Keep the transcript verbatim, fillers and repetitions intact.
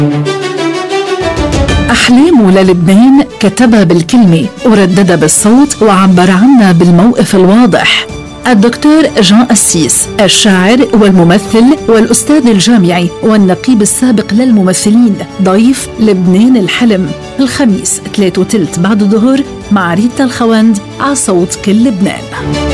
أحلام للبنان كتبها بالكلمة ورددها بالصوت وعبر عنها بالموقف الواضح. الدكتور جان أسيس، الشاعر والممثل والأستاذ الجامعي والنقيب السابق للممثلين، ضيف لبنان الحلم الخميس ثلاثة وثلث بعد الظهر مع ريتا الخواند على صوت كل لبنان.